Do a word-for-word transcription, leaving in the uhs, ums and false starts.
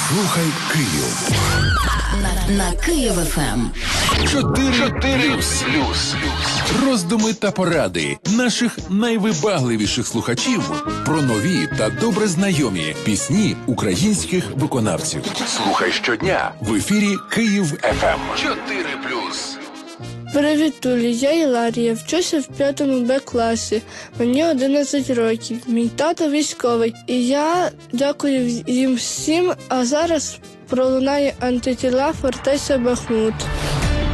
Слухай Київ. На, на Київ еф ем. Чотири плюс. Роздуми та поради наших найвибагливіших слухачів про нові та добре знайомі пісні українських виконавців. Слухай щодня в ефірі Київ еф ем. Чотири плюс. Привіт, Улі, я Іларія, вчуся в п'ятому Б класі. Мені одинадцять років. Мій тато військовий. І я дякую їм всім, а зараз пролунає антитіла фортеця Бахмут.